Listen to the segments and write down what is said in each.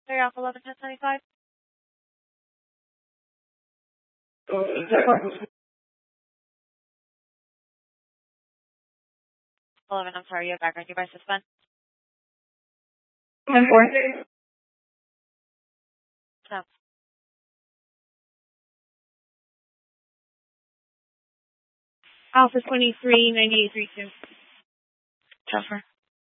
Sorry, off 11 1075. 11, I'm sorry, you have background device suspend. 10-4. No. Alpha 23, 9832. Tougher.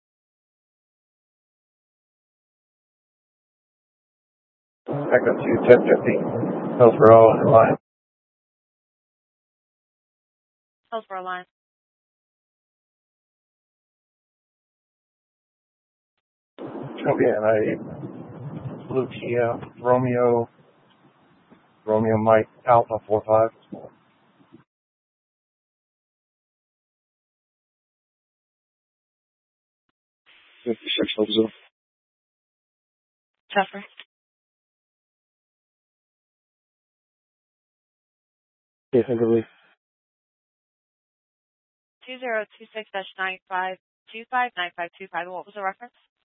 Echo 2, 1050. Hillsborough in line. Hillsborough line. Copy, and I Blue Kia, Romeo Mike, Alpha 45. 56 Hillsborough. Tougher. Yes, I believe. 2026-9525-9525. What was the reference?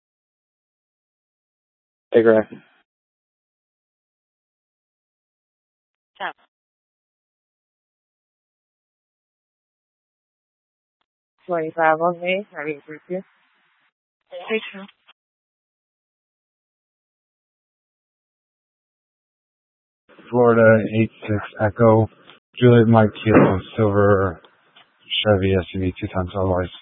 Aircraft. Tap. 25 on me, 9832. Three two. Florida 86 Echo, Juliet Mike Kilo, Silver Chevy SUV 2 times otherwise.